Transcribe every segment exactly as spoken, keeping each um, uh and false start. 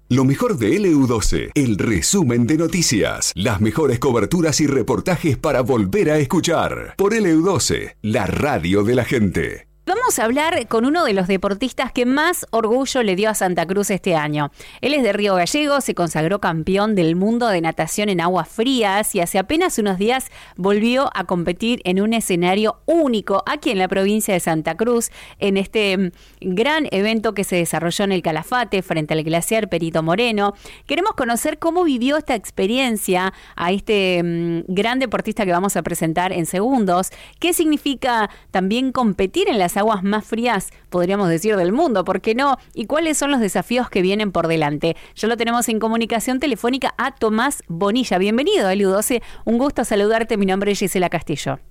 Lo mejor de L U doce, el resumen de noticias, las mejores coberturas y reportajes para volver a escuchar. Por L U doce, la radio de la gente. Vamos a hablar con uno de los deportistas que más orgullo le dio a Santa Cruz este año. Él es de Río Gallegos, se consagró campeón del mundo de natación en aguas frías y hace apenas unos días volvió a competir en un escenario único aquí en la provincia de Santa Cruz, en este gran evento que se desarrolló en el Calafate frente al glaciar Perito Moreno. Queremos conocer cómo vivió esta experiencia a este um, gran deportista que vamos a presentar en segundos. ¿Qué significa también competir en las aguas más frías, podríamos decir, del mundo? ¿Por qué no? ¿Y cuáles son los desafíos que vienen por delante? Ya lo tenemos en comunicación telefónica a Tomás Bonilla. Bienvenido a L U doce. Un gusto saludarte. Mi nombre es Gisela Castillo.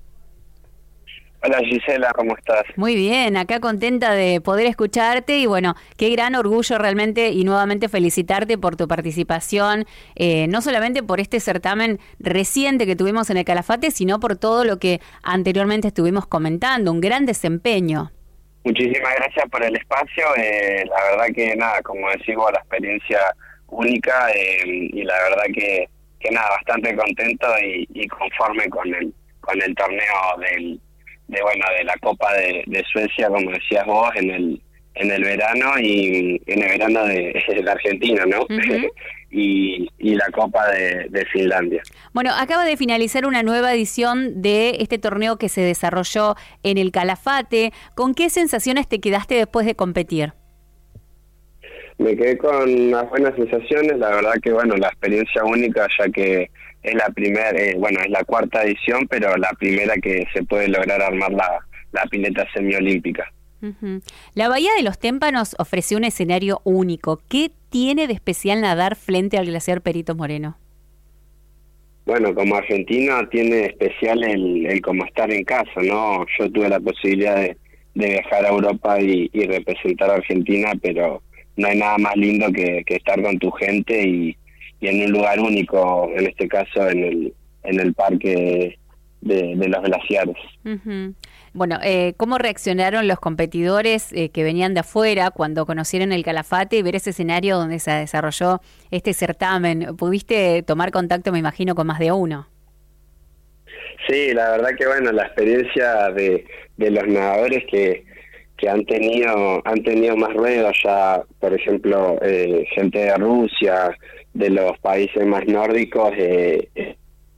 Hola Gisela, ¿cómo estás? Muy bien, acá contenta de poder escucharte y bueno, qué gran orgullo realmente y nuevamente felicitarte por tu participación, eh, no solamente por este certamen reciente que tuvimos en el Calafate, sino por todo lo que anteriormente estuvimos comentando, un gran desempeño. Muchísimas gracias por el espacio, eh, la verdad que nada, como decimos, la experiencia única eh, y la verdad que, que nada, bastante contento y, y conforme con el, con el torneo del de bueno de la Copa de, de Suecia, como decías vos, en el en el verano y en el verano de, de la Argentina, ¿no? Uh-huh. y, y la Copa de, de Finlandia. Bueno, acaba de finalizar una nueva edición de este torneo que se desarrolló en el Calafate. ¿Con qué sensaciones te quedaste después de competir? Me quedé con unas buenas sensaciones, la verdad que bueno, la experiencia única, ya que es la primera, eh, bueno, es la cuarta edición, pero la primera que se puede lograr armar la, la pileta semiolímpica. Uh-huh. La Bahía de los Témpanos ofreció un escenario único. ¿Qué tiene de especial nadar frente al glaciar Perito Moreno? Bueno, como argentino tiene especial el, el como estar en casa, ¿no? Yo tuve la posibilidad de, de viajar a Europa y, y representar a Argentina, pero no hay nada más lindo que, que estar con tu gente y y en un lugar único, en este caso en el en el parque de, de los glaciares. Uh-huh. Bueno, eh, ¿cómo reaccionaron los competidores eh, que venían de afuera cuando conocieron el Calafate y ver ese escenario donde se desarrolló este certamen? ¿Pudiste tomar contacto, me imagino, con más de uno? Sí, la verdad que bueno, la experiencia de, de los nadadores que que han tenido han tenido más ruedo ya, por ejemplo, eh, gente de Rusia, de los países más nórdicos, eh, eh,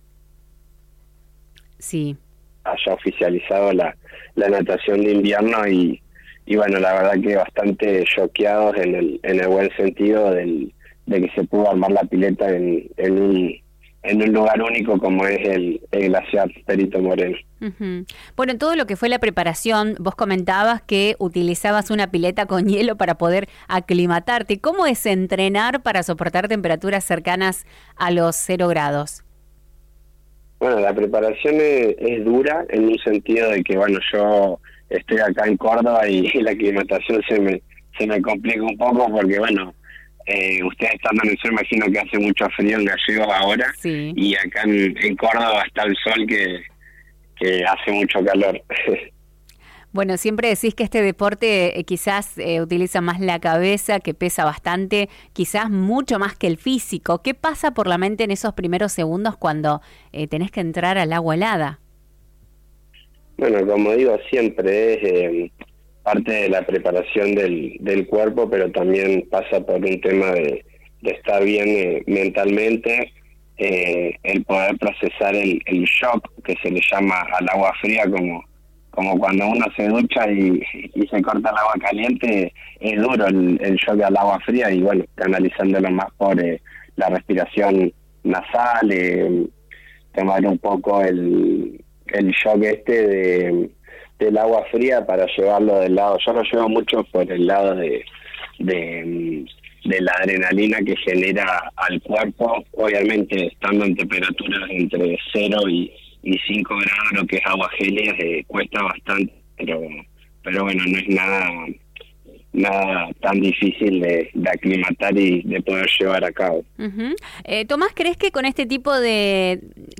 sí, haya oficializado la, la natación de invierno y, y bueno, la verdad que bastante choqueados en el en el buen sentido del, de que se pudo armar la pileta en, en un en un lugar único como es el, el glaciar Perito Moreno. Uh-huh. Bueno, en todo lo que fue la preparación, vos comentabas que utilizabas una pileta con hielo para poder aclimatarte. ¿Cómo es entrenar para soportar temperaturas cercanas a los cero grados? Bueno, la preparación es, es dura en un sentido de que, bueno, yo estoy acá en Córdoba y, y la aclimatación se me se me complica un poco porque, bueno, Eh, ustedes estando en el sur, imagino que hace mucho frío en Gallegos ahora, sí. Y acá en, en Córdoba está el sol que, que hace mucho calor. Bueno, siempre decís que este deporte eh, quizás eh, utiliza más la cabeza, que pesa bastante, quizás mucho más que el físico. ¿Qué pasa por la mente en esos primeros segundos cuando eh, tenés que entrar al agua helada? Bueno, como digo, siempre es eh, parte de la preparación del, del cuerpo, pero también pasa por un tema de, de estar bien eh, mentalmente, eh, el poder procesar el, el shock que se le llama al agua fría, como como cuando uno se ducha y, y se corta el agua caliente, es duro el, el shock al agua fría y bueno, canalizándolo más por eh, la respiración nasal, eh, tomar un poco el, el shock este de del agua fría para llevarlo del lado, yo lo llevo mucho por el lado de, de, de la adrenalina que genera al cuerpo, obviamente estando en temperaturas entre cero y, y cinco grados, lo que es agua gélida, eh, cuesta bastante, pero pero bueno, no es nada nada tan difícil de, de aclimatar y de poder llevar a cabo. Uh-huh. Eh, Tomás, ¿crees que con este tipo de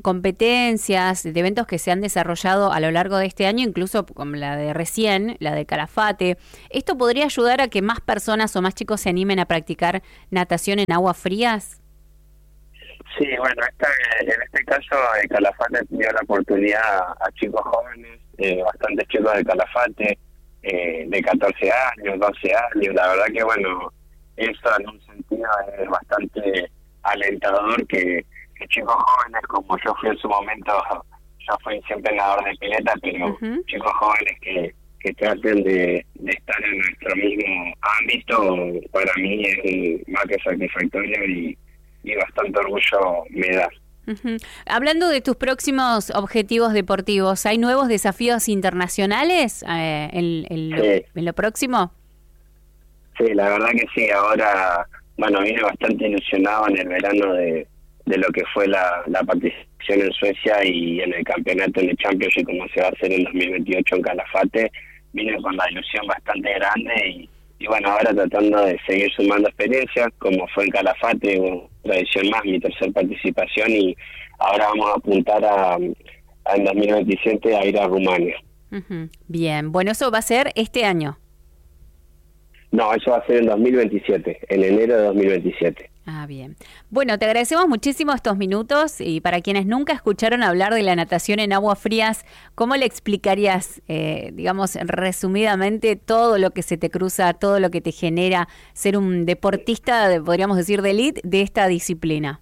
competencias, de eventos que se han desarrollado a lo largo de este año, incluso como la de recién, la de Calafate. ¿Esto podría ayudar a que más personas o más chicos se animen a practicar natación en aguas frías? Sí, bueno, esta, en este caso eh, Calafate dio la oportunidad a, a chicos jóvenes, eh, bastantes chicos de Calafate, eh, de catorce años, doce años. La verdad que, bueno, eso en un sentido es bastante alentador que, que chicos jóvenes, como yo fui en su momento, yo fui siempre nadador de pileta, pero uh-huh. chicos jóvenes que, que traten de, de estar en nuestro mismo ámbito, para mí es más que satisfactorio y y bastante orgullo me da. Uh-huh. Hablando de tus próximos objetivos deportivos, ¿hay nuevos desafíos internacionales eh, en, en, lo, sí. en lo próximo? Sí, la verdad que sí. Ahora, bueno, vine bastante ilusionado en el verano de, de lo que fue la, la participación en Suecia y en el campeonato en el Championship, como se va a hacer en dos mil veintiocho en Calafate. Vine con la ilusión bastante grande y Y bueno, ahora tratando de seguir sumando experiencias, como fue en Calafate, una edición más, mi tercera participación, y ahora vamos a apuntar a, a en dos mil veintisiete a ir a Rumania. Uh-huh. Bien, bueno, ¿eso va a ser este año? No, eso va a ser en dos mil veintisiete, en enero de dos mil veintisiete. Ah, bien. Bueno, te agradecemos muchísimo estos minutos y para quienes nunca escucharon hablar de la natación en aguas frías, ¿cómo le explicarías, eh, digamos, resumidamente todo lo que se te cruza, todo lo que te genera ser un deportista, de, podríamos decir, de élite de esta disciplina?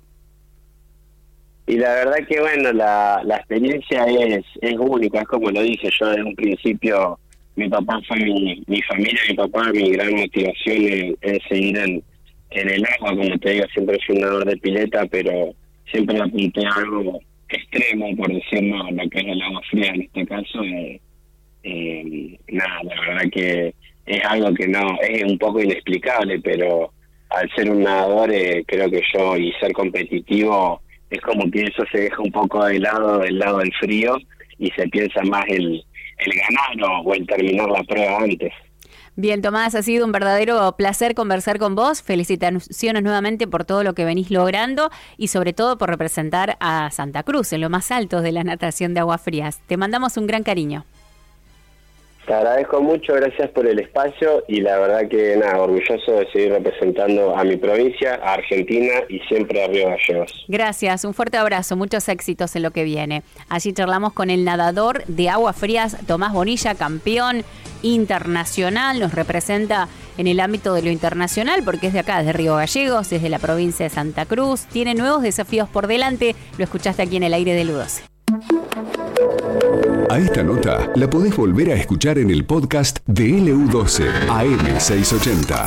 Y la verdad que, bueno, la, la experiencia es, es única, es como lo dije yo desde un principio. Mi papá fue mi, mi familia, mi papá, mi gran motivación en, en seguir en, en el agua. Como te digo, siempre fui un nadador de pileta, pero siempre apunté a algo extremo, por decirlo, lo que es el agua fría en este caso. Eh, eh, nada, la verdad que es algo que no, es un poco inexplicable, pero al ser un nadador, eh, creo que yo, y ser competitivo, es como que eso se deja un poco de lado, del lado del frío, y se piensa más el el ganar o, o el terminar la prueba antes. Bien, Tomás, ha sido un verdadero placer conversar con vos. Felicitaciones nuevamente por todo lo que venís logrando y sobre todo por representar a Santa Cruz en lo más alto de la natación de aguas frías. Te mandamos un gran cariño. Te agradezco mucho, gracias por el espacio y la verdad que nada, orgulloso de seguir representando a mi provincia, a Argentina y siempre a Río Gallegos. Gracias, un fuerte abrazo, muchos éxitos en lo que viene. Allí charlamos con el nadador de aguas frías, Tomás Bonilla, campeón internacional, nos representa en el ámbito de lo internacional porque es de acá, de Río Gallegos, desde la provincia de Santa Cruz, tiene nuevos desafíos por delante, lo escuchaste aquí en el aire del U doce. A esta nota la podés volver a escuchar en el podcast de L U doce A M seiscientos ochenta.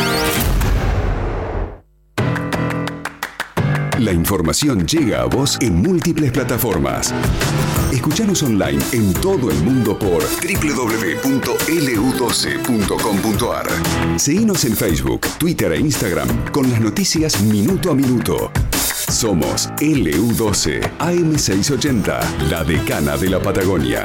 La información llega a vos en múltiples plataformas. Escuchanos online en todo el mundo por doble u doble u doble u punto L U doce punto com punto A R. Seguinos en Facebook, Twitter e Instagram con las noticias minuto a minuto. Somos L U doce A M seiscientos ochenta, la decana de la Patagonia.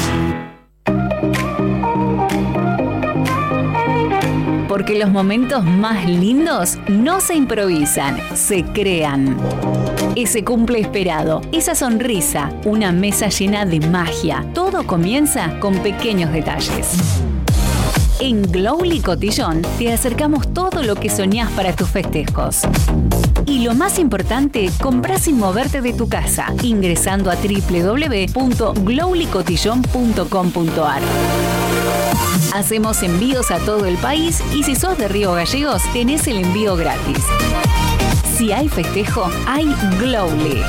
Porque los momentos más lindos no se improvisan, se crean. Ese cumple esperado, esa sonrisa, una mesa llena de magia. Todo comienza con pequeños detalles. En Glowly Cotillón te acercamos todo lo que soñás para tus festejos. Y lo más importante, comprás sin moverte de tu casa, ingresando a doble u doble u doble u punto glowly cotillón punto com punto A R. Hacemos envíos a todo el país y si sos de Río Gallegos, tenés el envío gratis. Si hay festejo, hay Glowly.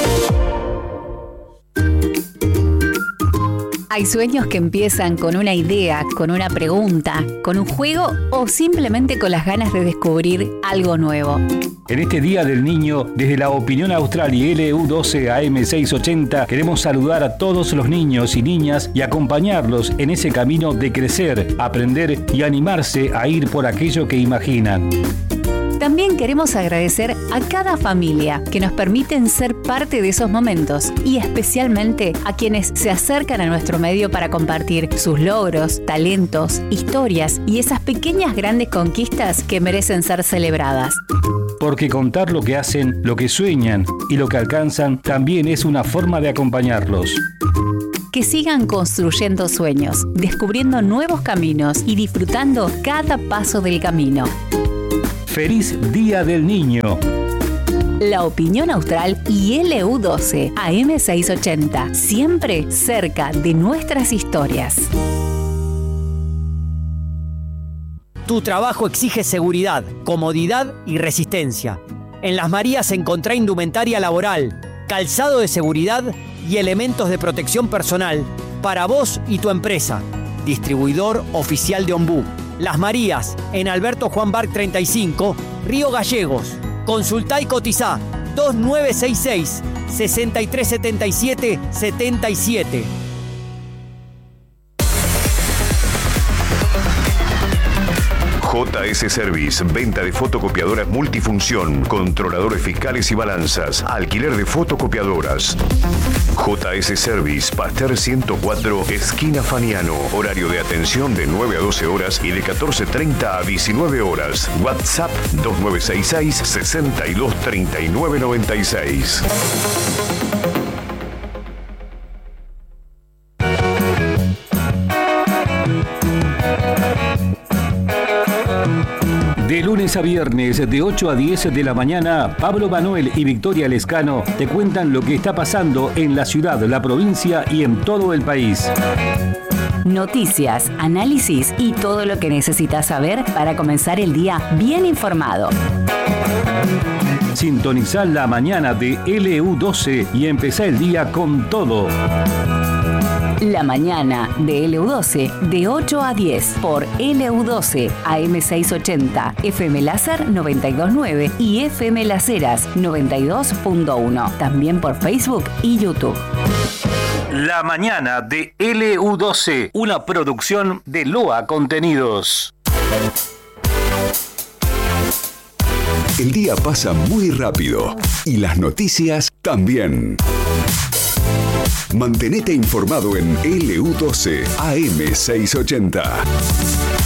Hay sueños que empiezan con una idea, con una pregunta, con un juego o simplemente con las ganas de descubrir algo nuevo. En este Día del Niño, desde la Opinión Austral y L U doce A M seiscientos ochenta, queremos saludar a todos los niños y niñas y acompañarlos en ese camino de crecer, aprender y animarse a ir por aquello que imaginan. También queremos agradecer a cada familia que nos permiten ser parte de esos momentos y especialmente a quienes se acercan a nuestro medio para compartir sus logros, talentos, historias y esas pequeñas grandes conquistas que merecen ser celebradas. porque contar lo que hacen, lo que sueñan y lo que alcanzan también es una forma de acompañarlos. Que sigan construyendo sueños, descubriendo nuevos caminos y disfrutando cada paso del camino. ¡Feliz Día del Niño! La Opinión Austral y L U doce A M seiscientos ochenta, siempre cerca de nuestras historias. Tu trabajo exige seguridad, comodidad y resistencia. En Las Marías encontrá indumentaria laboral, calzado de seguridad y elementos de protección personal para vos y tu empresa. Distribuidor oficial de Ombú. Las Marías, en Alberto Juan Barc treinta y cinco, Río Gallegos. Consultá y cotizá dos nueve seis seis, seis tres siete siete, siete siete. J S Service, venta de fotocopiadoras multifunción, controladores fiscales y balanzas, alquiler de fotocopiadoras. J S Service, Pasteur ciento cuatro, esquina Faniano. Horario de atención de nueve a doce horas y de catorce treinta a diecinueve horas. WhatsApp dos nueve seis seis, sesenta y dos, treinta y nueve noventa y seis. De lunes a viernes, de ocho a diez de la mañana, Pablo Manuel y Victoria Lescano te cuentan lo que está pasando en la ciudad, la provincia y en todo el país. Noticias, análisis y todo lo que necesitas saber para comenzar el día bien informado. Sintonizá la mañana de L U doce y empezá el día con todo. La mañana de L U doce, de ocho a diez, por L U doce A M seiscientos ochenta, F M Láser noventa y dos punto nueve y F M Las Heras noventa y dos punto uno. También por Facebook y YouTube. La mañana de L U doce, una producción de L O A Contenidos. El día pasa muy rápido y las noticias también. Mantenete informado en L U doce A M seiscientos ochenta.